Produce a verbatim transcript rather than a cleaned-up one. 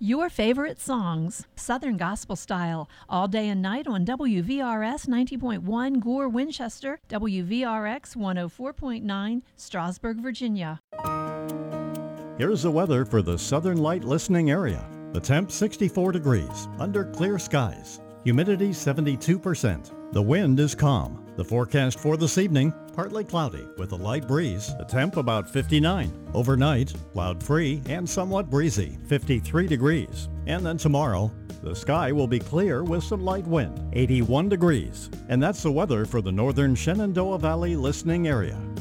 Your favorite songs, Southern Gospel Style, all day and night on W V R S ninety point one Gore, Winchester, W V R X one oh four point nine, Strasburg, Virginia. Here's the weather for the Southern Light listening area. The temp sixty-four degrees, under clear skies. Humidity seventy-two percent. The wind is calm. The forecast for this evening, partly cloudy with a light breeze. The temp about fifty-nine. Overnight, cloud-free and somewhat breezy, fifty-three degrees. And then tomorrow, the sky will be clear with some light wind, eighty-one degrees. And that's the weather for the northern Shenandoah Valley listening area.